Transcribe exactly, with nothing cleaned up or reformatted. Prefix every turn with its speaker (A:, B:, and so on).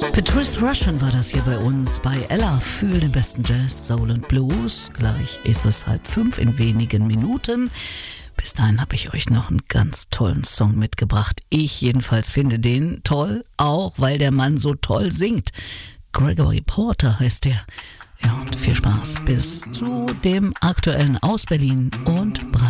A: Patrice Rushen war das hier bei uns bei Ella für den besten Jazz, Soul und Blues. Gleich ist es halb fünf in wenigen Minuten. Bis dahin habe ich euch noch einen ganz tollen Song mitgebracht. Ich jedenfalls finde den toll, auch weil der Mann so toll singt. Gregory Porter heißt der. Ja, und viel Spaß bis zu dem aktuellen aus Berlin und Brandenburg.